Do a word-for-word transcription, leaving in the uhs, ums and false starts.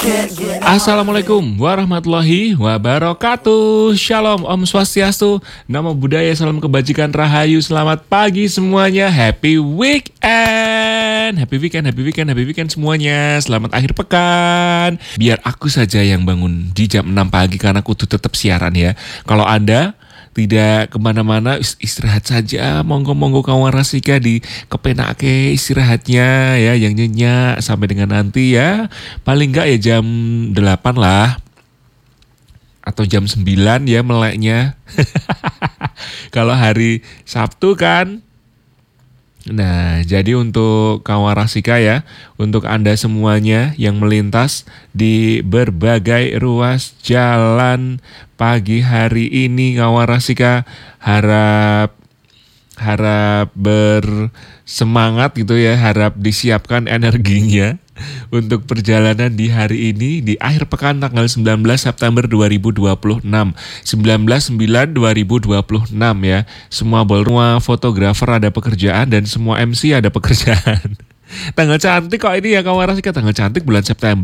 Assalamualaikum warahmatullahi wabarakatuh. Shalom, Om Swastiastu, Namo Buddhaya, salam kebajikan, rahayu, selamat pagi semuanya. Happy weekend, happy weekend, happy weekend, happy weekend semuanya. Selamat akhir pekan. Biar aku saja yang bangun di jam enam pagi karena kudu tetap siaran ya. Kalau Anda tidak kemana-mana, istirahat saja, monggo-monggo kawan rasika di kepenake istirahatnya ya, yang nyenyak sampai dengan nanti ya, paling enggak ya jam delapan lah atau jam sembilan ya meleknya. Kalau hari Sabtu kan. Nah, jadi untuk kawan rasika ya, untuk Anda semuanya yang melintas di berbagai ruas jalan pagi hari ini, kawan rasika, harap harap bersemangat gitu ya, harap disiapkan energinya untuk perjalanan di hari ini di akhir pekan tanggal sembilan belas September dua ribu dua puluh enam. sembilan belas sembilan dua ribu dua puluh enam ya. Semua ballroom, fotografer ada pekerjaan dan semua M C ada pekerjaan. Tanggal cantik kok ini ya kawan rasika, tanggal cantik bulan September.